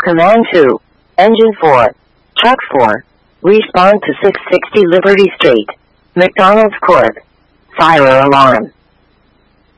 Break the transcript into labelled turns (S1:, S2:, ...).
S1: Command 2. Engine 4. Truck 4. Respond to 660 Liberty Street, McDonald's Court. Fire alarm.